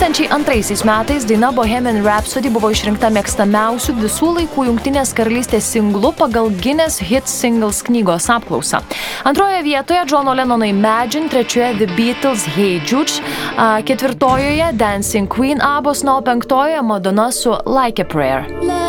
2002 metais daina Bohemian Rhapsody buvo išrinkta mėgstamiausių visų laikų Jungtinės karalystės singlu pagal Guinness Hit Singles knygos apklausą. Antroje vietoje Johno Lennono Imagine, trečioje The Beatles Hey Jude, ketvirtojoje Dancing Queen ABBO's, o penktojoje Madonna su Like a Prayer.